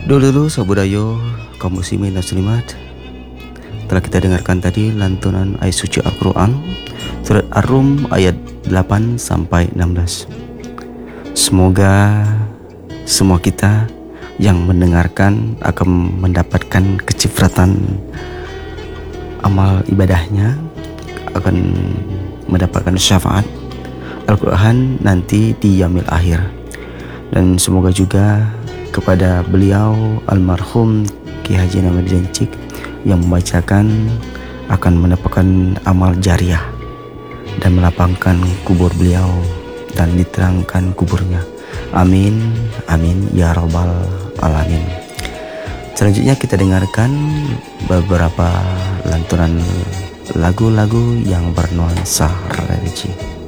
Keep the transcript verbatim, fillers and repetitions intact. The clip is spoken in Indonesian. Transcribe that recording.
Dulu-dulu Sabudayo, kaum muslimin dan muslimat, telah kita dengarkan tadi lantunan ayat suci Al-Quran surat Ar-Rum ayat delapan sampai enam belas. Semoga semua kita yang mendengarkan akan mendapatkan kecipratan amal ibadahnya, akan mendapatkan syafaat Al-Quran nanti di yaumil akhir. Dan semoga juga kepada beliau almarhum Ki Haji Namir Jancik yang membacakan akan mendapatkan amal jariah dan melapangkan kubur beliau dan diterangkan kuburnya. Amin, amin ya rabbal alamin. Selanjutnya kita dengarkan beberapa lantunan lagu-lagu yang bernuansa religi.